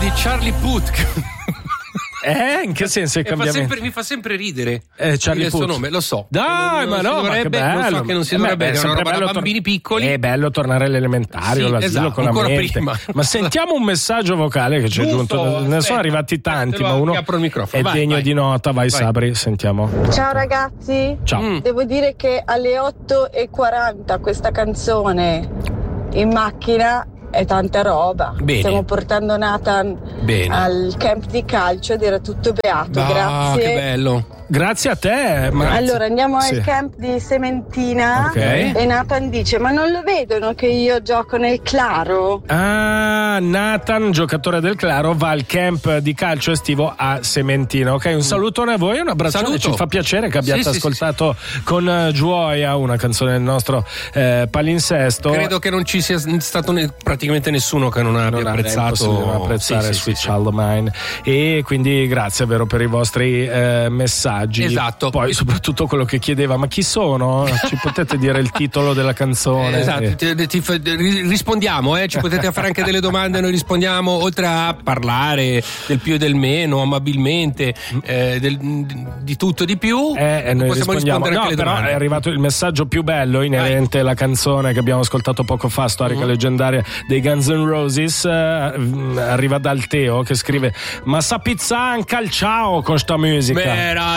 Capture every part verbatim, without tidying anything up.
di Charlie Puth. Eh, in che senso il mi fa, cambiamento? sempre, mi fa sempre ridere eh, Charlie il suo Puth. nome, lo so. Dai, non, ma non no, ma che bello. Lo so che non si Eh, dovrebbe, beh, è una roba bello da bambini tor- piccoli. È bello tornare all'elementare, Sì, all'asilo esatto, con la ancora mente. prima. Ma sentiamo un messaggio vocale che ci è Giusto, giunto. Ne aspetta, sono arrivati tanti, te lo ma uno apro il microfono. è Vai, degno vai. di nota. Vai, Vai. Sabri, sentiamo. Ciao ragazzi, Ciao. Mm. devo dire che alle otto e quaranta questa canzone in macchina è tanta roba. Bene. Stiamo portando Nathan Bene. al camp di calcio ed era tutto beato. Ah, Grazie. che bello. Grazie a te. Ma... Allora andiamo Sì. al camp di Sementina Ok. e Nathan dice: ma non lo vedono che io gioco nel Claro? Ah, Nathan, giocatore del Claro, va al camp di calcio estivo a Sementina. Ok, un salutone a voi, un abbraccione. Saluto. Ci fa piacere che abbiate Sì, sì, ascoltato con eh, gioia una canzone del nostro eh, palinsesto. Credo che non ci sia stato ne- praticamente nessuno che non abbia Non è apprezzato impossibile non apprezzare Sì, sì, Sweet sì, Child of Mine. E quindi grazie vero per i vostri eh, messaggi. Esatto. Poi soprattutto quello che chiedeva: ma chi sono? Ci potete dire il titolo della canzone? Esatto, Eh. ti- ti- ti- ri- rispondiamo, eh? Ci potete fare anche delle domande, noi rispondiamo, oltre a parlare del più e del meno, amabilmente, eh, del- di tutto e di più. Eh, e noi possiamo rispondiamo. rispondere No, anche alle però domande. è arrivato il messaggio più bello inerente alla canzone che abbiamo ascoltato poco fa, storica Mm. leggendaria dei Guns N' Roses. eh, mm, arriva dal Teo che scrive: ma sa pizza anche al ciao con sta musica.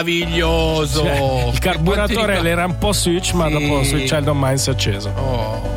Meraviglioso. Cioè, il Quanti carburatore ricordi- era un po' switch, ma Sì. dopo Sweet Child of Mine si è acceso. Oh.